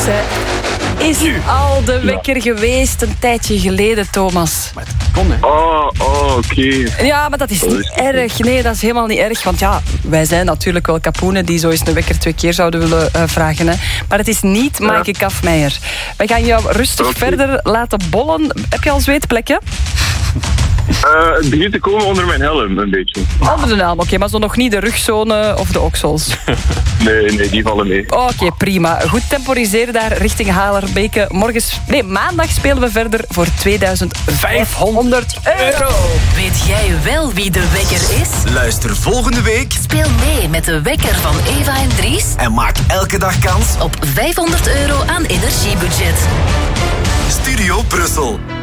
is al de wekker geweest een tijdje geleden, Thomas. Maar het kon, hè. Oké. Ja, maar dat is niet erg. Nee, dat is helemaal niet erg. Want ja, wij zijn natuurlijk wel kapoenen die zo eens een wekker 2 keer zouden willen vragen. Hè. Maar het is niet Maaike Kafmeijer. Wij gaan jou rustig verder laten bollen. Heb je al zweetplekken? Het begint te komen onder mijn helm, een beetje. Onder de helm, oké. Maar zo nog niet de rugzone of de oksels? Nee, die vallen mee. Oké, prima. Goed temporiseren daar richting Haarlerbeke. Maandag spelen we verder voor 2500 euro. Weet jij wel wie de wekker is? Luister volgende week. Speel mee met de wekker van Eva en Dries. En maak elke dag kans op 500 euro aan energiebudget. Studio Brussel.